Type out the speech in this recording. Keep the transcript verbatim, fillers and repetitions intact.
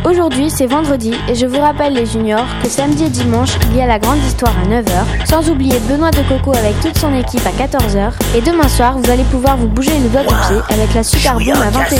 Aujourd'hui, c'est vendredi et je vous rappelle les juniors que samedi et dimanche, il y a la grande histoire à neuf heures, sans oublier Benoît de Coco avec toute son équipe à quatorze heures. Et demain soir, vous allez pouvoir vous bouger le doigt du pied avec la Super Boom à vingt et une heures.